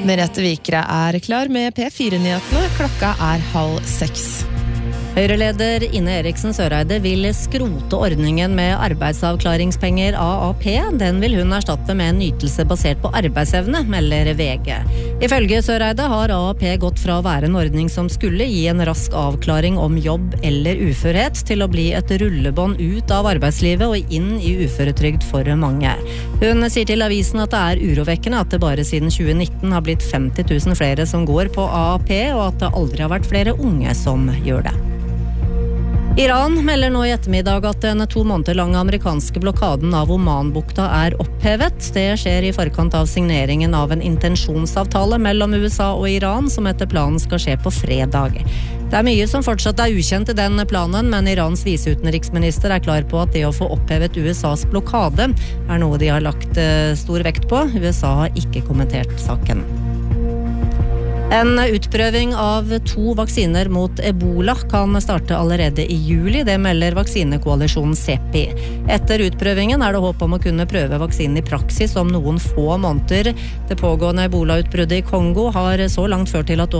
Merete Vikre klar med P4-nyhetene. Klokka 5:30. Høyreleder Ine Eriksen Søreide vil skrote ordningen med arbeidsavklaringspenger AAP. Den vil hun erstatte med en ytelse basert på arbeidsevne, melder VG. Ifølge Søreide har AAP gått fra å være en ordning som skulle gi en rask avklaring om jobb eller uførhet, til å bli et rullebånd ut av arbeidslivet og inn i uføretrygd for mange. Hun sier til avisen at det urovekkende at det bare siden 2019 har blitt 50 000 flere som går på AAP, og at det aldri har vært flere unge som gjør det. Iran melder nå i ettermiddag at den 2 måneder lange amerikanske blokaden av Omanbukta opphevet. Det skjer i forkant av signeringen av en intensjonsavtale mellom USA og Iran, som etter planen skal skje på fredag. Det mye som fortsatt ukjent i den planen, men Irans viseutenriksminister klar på at det å få opphevet USAs blokade noe de har lagt stor vekt på. USA har ikke kommentert saken. En utprøving av 2 vaksiner mot Ebola kan starte allerede i juli, det melder vaksinekoalisjonen CEPI. Etter utprøvingen det håp om å kunne prøve vaksinen i praksis om noen få måneder. Det pågående Ebola-utbruddet i Kongo har så langt ført til at